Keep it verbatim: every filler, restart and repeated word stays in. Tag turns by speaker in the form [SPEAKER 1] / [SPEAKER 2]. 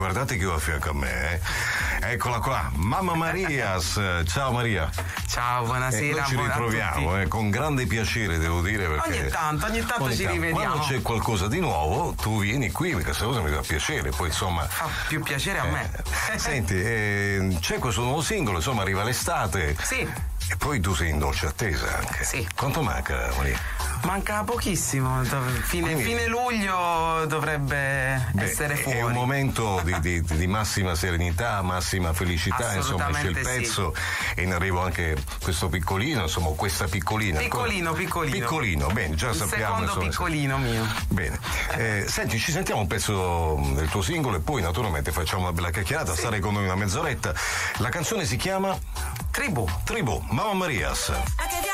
[SPEAKER 1] Guardate chi ho a fianco a me, eh. Eccola qua, Mamma Marias. Ciao Maria.
[SPEAKER 2] Ciao, buonasera.
[SPEAKER 1] Eh, noi ci ritroviamo, eh, con grande piacere, devo dire. Perché
[SPEAKER 2] ogni tanto, ogni tanto
[SPEAKER 1] ogni
[SPEAKER 2] ci
[SPEAKER 1] tanto.
[SPEAKER 2] rivediamo.
[SPEAKER 1] Quando c'è qualcosa di nuovo, tu vieni qui, perché questa cosa mi fa piacere. Poi insomma.
[SPEAKER 2] Fa più piacere a me.
[SPEAKER 1] Eh, senti, eh, c'è questo nuovo singolo, insomma, arriva l'estate.
[SPEAKER 2] Sì.
[SPEAKER 1] E poi tu sei in dolce attesa anche.
[SPEAKER 2] Sì.
[SPEAKER 1] Quanto manca, Maria?
[SPEAKER 2] Manca pochissimo, fine,
[SPEAKER 1] Quindi,
[SPEAKER 2] fine luglio dovrebbe
[SPEAKER 1] beh,
[SPEAKER 2] essere fuori.
[SPEAKER 1] È un momento di, di, di massima serenità, massima felicità, insomma c'è il pezzo sì. E in arrivo anche questo piccolino, insomma questa piccolina.
[SPEAKER 2] Piccolino, piccolino.
[SPEAKER 1] Piccolino, bene, già
[SPEAKER 2] il
[SPEAKER 1] sappiamo.
[SPEAKER 2] Il secondo
[SPEAKER 1] insomma,
[SPEAKER 2] piccolino mio.
[SPEAKER 1] Bene, eh, senti, ci sentiamo un pezzo del tuo singolo e poi naturalmente facciamo una bella chiacchierata, sì. Stare con noi una mezz'oretta. La canzone si chiama?
[SPEAKER 2] Tribù.
[SPEAKER 1] Tribù, Mamma Marias.